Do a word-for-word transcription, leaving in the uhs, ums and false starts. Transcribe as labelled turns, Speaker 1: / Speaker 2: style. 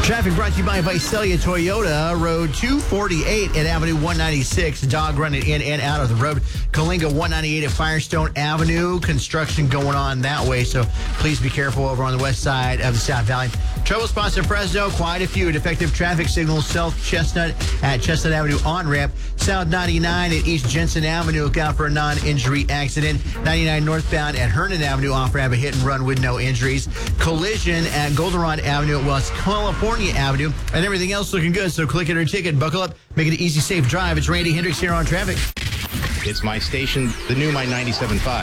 Speaker 1: Traffic brought to you by Visalia Toyota, Road two forty-eight at Avenue one ninety-six. Dog running in and out of the road. Kalinga one ninety-eight at Firestone Avenue. Construction going on that way, so please be careful over on the west side of the South Valley. Trouble spots in Fresno, quite a few. Defective traffic signals, South Chestnut at Chestnut Avenue on-ramp. South ninety-nine at East Jensen Avenue. Look out for a non-injury accident. ninety-nine northbound at Herndon Avenue off-ramp, a hit and run with no injuries. Collision at Goldenrod Avenue at West California Avenue. And everything else looking good, so click it or ticket. Buckle up. Make it an easy, safe drive. It's Randy Hendricks here on Traffic.
Speaker 2: It's my station, the new My ninety-seven point five.